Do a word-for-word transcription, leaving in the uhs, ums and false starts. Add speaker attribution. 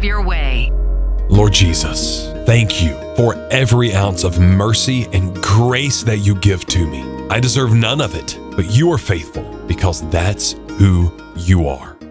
Speaker 1: have your way.
Speaker 2: Lord Jesus, thank you for every ounce of mercy and grace that you give to me. I deserve none of it, but you are faithful because that's who you are.